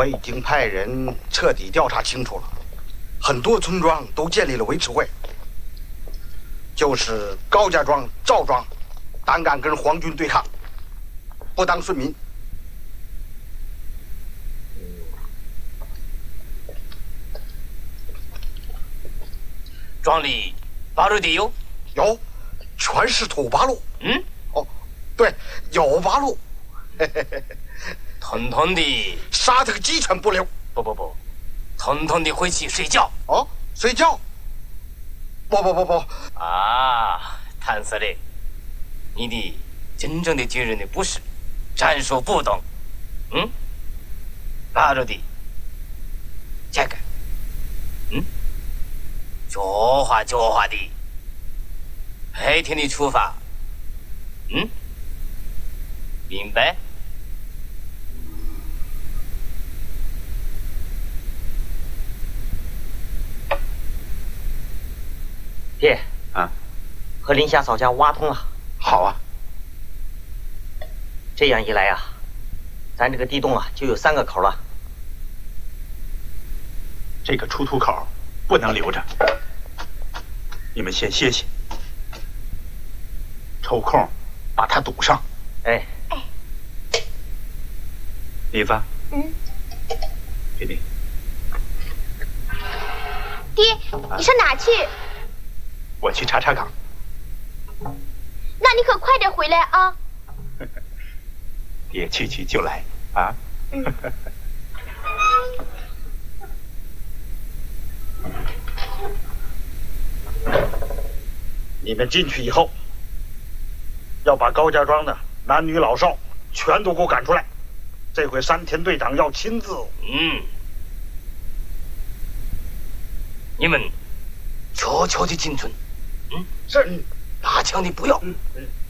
已经派人彻底调查清楚了，很多村庄都建立了维持会，就是高家庄、赵庄，胆敢跟皇军对抗，不当顺民。 庄里八路地有？ 有，全是土八路。 嗯， 哦，对，有八路。 统统的杀他个鸡犬不留。 不，统统的回去睡觉。 哦，睡觉？不。 啊，谭司令，你的真正的军人的不是战术不懂。八路的这个，脚滑的，白天的出发。明白？ 爹啊， 和林霞嫂家挖通了。 好啊， 这样一来啊，咱这个地洞啊就有3个口了。 这个出土口不能留着，你们先歇歇，抽空把它堵上。 哎， 李子，给你。 爹，你上哪去？ 我去查查岗。 那你可快点回来啊！ 爹去就来啊！ 你们进去以后，要把高家庄的男女老少全都给我赶出来。这回山田队长要亲自。 你们悄悄的进村。 是。 拿枪的不要。